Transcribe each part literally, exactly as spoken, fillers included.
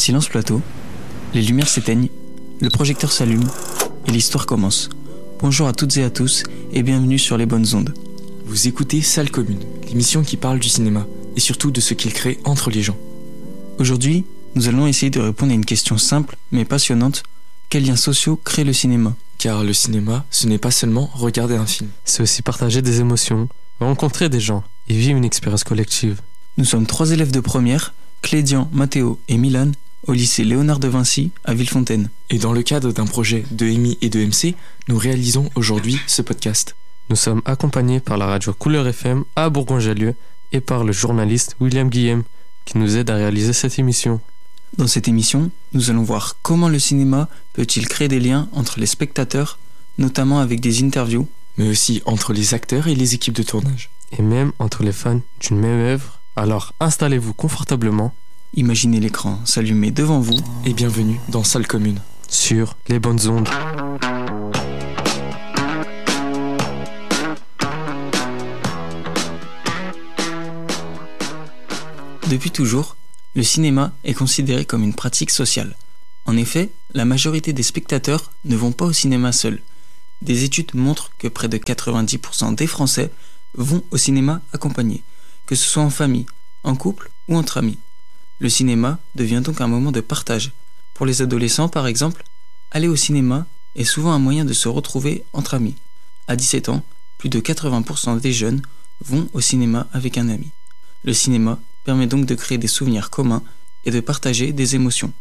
Silence plateau, les lumières s'éteignent, le projecteur s'allume et l'histoire commence. Bonjour à toutes et à tous et bienvenue sur les bonnes ondes. Vous écoutez Salle Commune, l'émission qui parle du cinéma et surtout de ce qu'il crée entre les gens. Aujourd'hui, nous allons essayer de répondre à une question simple mais passionnante. Quels liens sociaux crée le cinéma ? Car le cinéma, ce n'est pas seulement regarder un film. C'est aussi partager des émotions, rencontrer des gens et vivre une expérience collective. Nous sommes trois élèves de première, Clédian, Mathéo et Milan, au lycée Léonard de Vinci à Villefontaine. Et dans le cadre d'un projet de Emi et de M C, nous réalisons aujourd'hui ce podcast. Nous sommes accompagnés par la radio Couleur F M à Bourgoin-Jallieu et par le journaliste William Guillem qui nous aide à réaliser cette émission. Dans cette émission, nous allons voir comment le cinéma peut-il créer des liens entre les spectateurs, notamment avec des interviews, mais aussi entre les acteurs et les équipes de tournage. Et même entre les fans d'une même œuvre. Alors installez-vous confortablement. Imaginez l'écran s'allumer devant vous et bienvenue dans Salle Commune sur les bonnes ondes. Depuis toujours, le cinéma est considéré comme une pratique sociale. En effet, la majorité des spectateurs ne vont pas au cinéma seuls. Des études montrent que près de quatre-vingt-dix pour cent des Français vont au cinéma accompagnés, que ce soit en famille, en couple ou entre amis. Le cinéma devient donc un moment de partage. Pour les adolescents, par exemple, aller au cinéma est souvent un moyen de se retrouver entre amis. À dix-sept ans, plus de quatre-vingts pour cent des jeunes vont au cinéma avec un ami. Le cinéma permet donc de créer des souvenirs communs et de partager des émotions.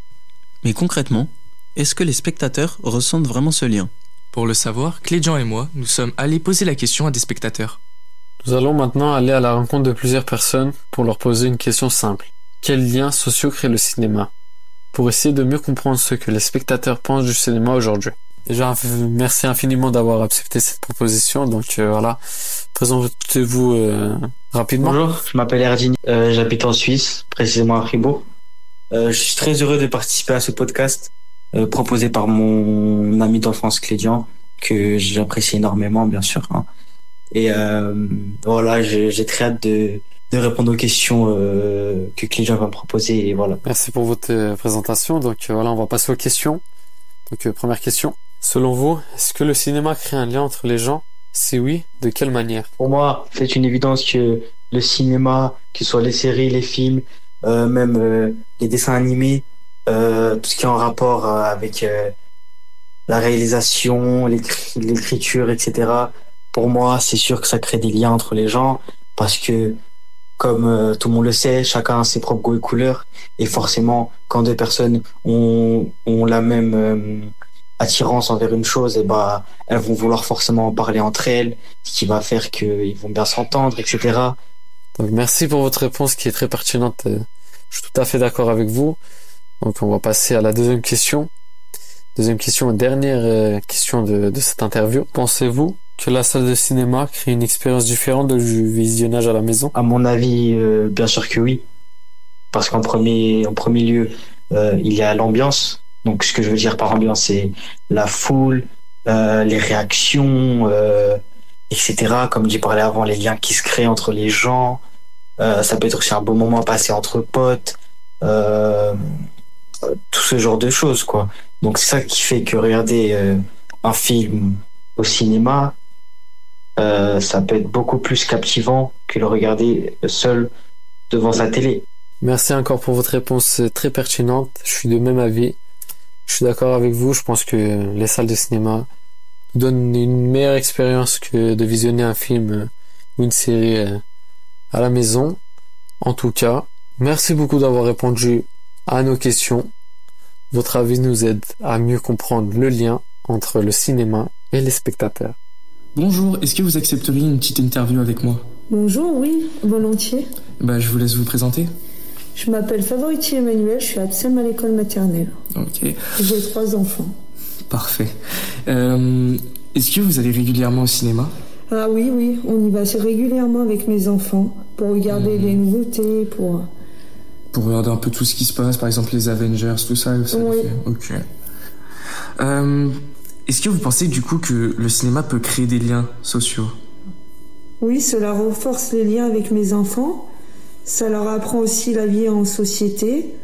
Mais concrètement, est-ce que les spectateurs ressentent vraiment ce lien ? Pour le savoir, Clédian et moi, nous sommes allés poser la question à des spectateurs. Nous allons maintenant aller à la rencontre de plusieurs personnes pour leur poser une question simple. Quels liens sociaux crée le cinéma ? Pour essayer de mieux comprendre ce que les spectateurs pensent du cinéma aujourd'hui. Déjà, merci infiniment d'avoir accepté cette proposition. Donc euh, voilà, présentez-vous euh, rapidement. Bonjour, je m'appelle Erdine, euh, j'habite en Suisse, précisément à Fribourg. Euh, je suis très heureux de participer à ce podcast euh, proposé par mon ami d'enfance Clédian, que j'apprécie énormément, bien sûr. Hein. Et euh, voilà, j'ai, j'ai très hâte de, de répondre aux questions euh, que Clédian va me proposer. Et voilà. Merci pour votre euh, présentation. Donc euh, voilà, on va passer aux questions. Donc euh, première question. Selon vous, est-ce que le cinéma crée un lien entre les gens ? Si oui, de quelle manière ? Pour moi, c'est une évidence que le cinéma, que ce soit les séries, les films, euh, même euh, les dessins animés, euh, tout ce qui est en rapport euh, avec euh, la réalisation, l'écri- l'écriture, et cetera. Pour moi, c'est sûr que ça crée des liens entre les gens parce que, comme euh, tout le monde le sait, chacun a ses propres goûts et couleurs. Et forcément, quand deux personnes ont, ont la même euh, attirance envers une chose, et bah, elles vont vouloir forcément en parler entre elles, ce qui va faire qu'ils vont bien s'entendre, et cetera. Donc, merci pour votre réponse qui est très pertinente. Je suis tout à fait d'accord avec vous. Donc, on va passer à la deuxième question. Deuxième question, dernière euh, question de, de cette interview. Pensez-vous que la salle de cinéma crée une expérience différente du visionnage à la maison ? À mon avis, euh, bien sûr que oui. Parce qu'en premier, en premier lieu, euh, il y a l'ambiance. Donc, ce que je veux dire par ambiance, c'est la foule, euh, les réactions, euh, et cetera. Comme j'ai parlé avant, les liens qui se créent entre les gens. Euh, ça peut être aussi un beau moment passé entre potes. Euh, tout ce genre de choses, quoi. Donc, c'est ça qui fait que regarder euh, un film au cinéma, euh, ça peut être beaucoup plus captivant que le regarder seul devant sa télé. Merci encore pour votre réponse très pertinente. Je suis de même avis. Je suis d'accord avec vous. Je pense que les salles de cinéma donnent une meilleure expérience que de visionner un film ou une série à la maison. En tout cas, merci beaucoup d'avoir répondu à nos questions. Votre avis nous aide à mieux comprendre le lien entre le cinéma et les spectateurs. Bonjour, est-ce que vous accepteriez une petite interview avec moi ? Bonjour, oui, volontiers. Bah, je vous laisse vous présenter. Je m'appelle Favoriti Emmanuel, je suis absente à l'école maternelle. Ok. J'ai trois enfants. Parfait. Euh, est-ce que vous allez régulièrement au cinéma ? Ah oui, oui, on y va régulièrement avec mes enfants pour regarder mmh. les nouveautés, pour... Pour regarder un peu tout ce qui se passe, par exemple les Avengers, tout ça, ça oui. Fait... Ok. Euh, est-ce que vous pensez du coup que le cinéma peut créer des liens sociaux ? Oui, cela renforce les liens avec mes enfants. Ça leur apprend aussi la vie en société.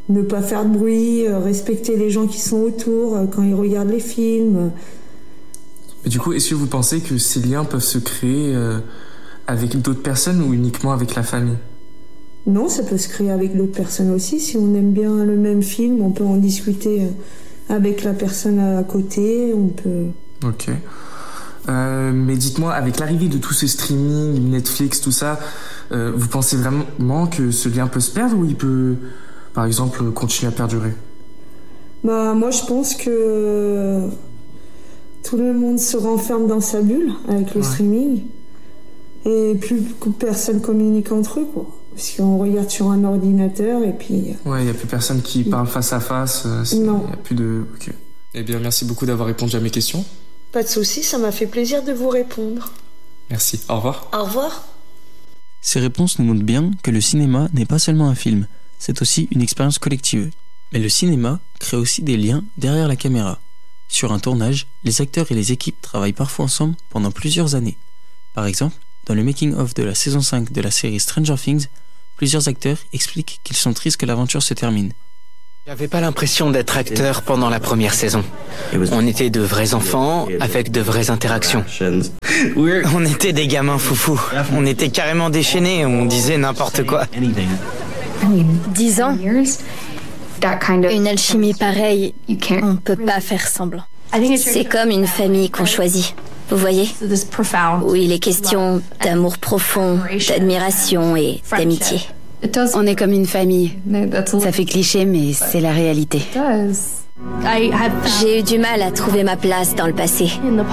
ne pas faire de bruit, euh, respecter les gens qui sont autour euh, quand ils regardent les films. Et du coup, est-ce que vous pensez que ces liens peuvent se créer euh, avec d'autres personnes ou uniquement avec la famille ? Non, ça peut se créer avec d'autres personnes aussi. Si on aime bien le même film, on peut en discuter euh, avec la personne à côté. On peut. Ok. Euh, mais dites-moi, avec l'arrivée de tout ce streaming, Netflix, tout ça, euh, vous pensez vraiment que ce lien peut se perdre ou il peut, par exemple, continuer à perdurer ? Bah, moi, je pense que tout le monde se renferme dans sa bulle avec le ouais. streaming et plus personne communique entre eux, quoi. Parce qu'on regarde sur un ordinateur et puis... Ouais, il n'y a plus personne qui il... parle face à face. Il n'y a plus de... Ok. Eh bien, merci beaucoup d'avoir répondu à mes questions. Pas de souci, ça m'a fait plaisir de vous répondre. Merci, au revoir. Au revoir. Ces réponses nous montrent bien que le cinéma n'est pas seulement un film, c'est aussi une expérience collective. Mais le cinéma crée aussi des liens derrière la caméra. Sur un tournage, les acteurs et les équipes travaillent parfois ensemble pendant plusieurs années. Par exemple, dans le making-of de la saison cinq de la série Stranger Things, plusieurs acteurs expliquent qu'ils sont tristes que l'aventure se termine. J'avais pas l'impression d'être acteur pendant la première saison. On était de vrais enfants avec de vraies interactions. On était des gamins foufous. On était carrément déchaînés, on disait n'importe quoi. Dix ans. Une alchimie pareille, on peut pas faire semblant. C'est comme une famille qu'on choisit. Vous voyez ? Où il est question d'amour profond, d'admiration et d'amitié. On est comme une famille. Ça fait cliché, mais c'est la réalité. J'ai eu du mal à trouver ma place dans le passé.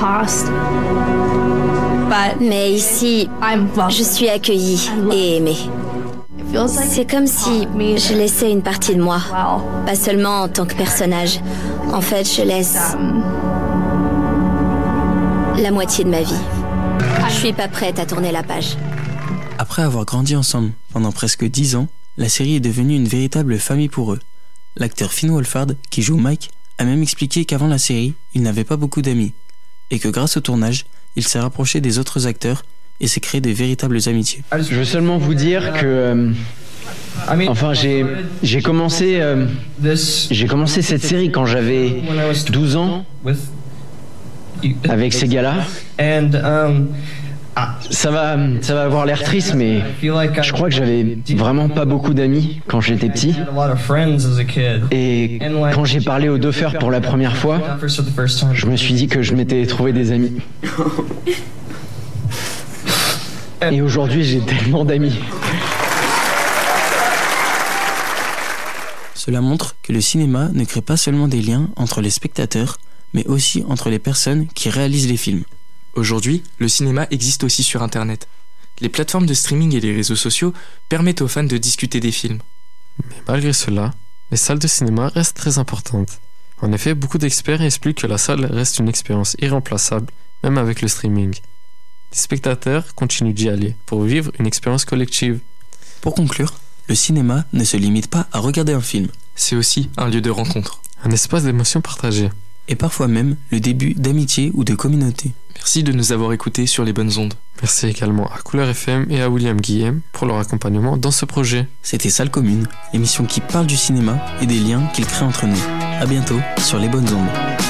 Mais ici, je suis accueillie et aimée. C'est comme si je laissais une partie de moi. Pas seulement en tant que personnage. En fait, je laisse la moitié de ma vie. Je suis pas prête à tourner la page. Après avoir grandi ensemble pendant presque dix ans, la série est devenue une véritable famille pour eux. L'acteur Finn Wolfhard, qui joue Mike, a même expliqué qu'avant la série, il n'avait pas beaucoup d'amis, et que grâce au tournage, il s'est rapproché des autres acteurs et s'est créé de véritables amitiés. Je veux seulement vous dire que... Euh, enfin, j'ai, j'ai, commencé, euh, j'ai commencé cette série quand j'avais douze ans, avec ces gars-là. Ça va, ça va avoir l'air triste, mais je crois que j'avais vraiment pas beaucoup d'amis quand j'étais petit. Et quand j'ai parlé aux deux frères pour la première fois, je me suis dit que je m'étais trouvé des amis. Et aujourd'hui, j'ai tellement d'amis. Cela montre que le cinéma ne crée pas seulement des liens entre les spectateurs, mais aussi entre les personnes qui réalisent les films. Aujourd'hui, le cinéma existe aussi sur Internet. Les plateformes de streaming et les réseaux sociaux permettent aux fans de discuter des films. Mais malgré cela, les salles de cinéma restent très importantes. En effet, beaucoup d'experts expliquent que la salle reste une expérience irremplaçable, même avec le streaming. Les spectateurs continuent d'y aller pour vivre une expérience collective. Pour conclure, le cinéma ne se limite pas à regarder un film. C'est aussi un lieu de rencontre. Un espace d'émotions partagées. Et parfois même le début d'amitié ou de communauté. Merci de nous avoir écoutés sur les bonnes ondes. Merci également à Couleur F M et à William Guillem pour leur accompagnement dans ce projet. C'était Salle Commune, l'émission qui parle du cinéma et des liens qu'il crée entre nous. À bientôt sur les bonnes ondes.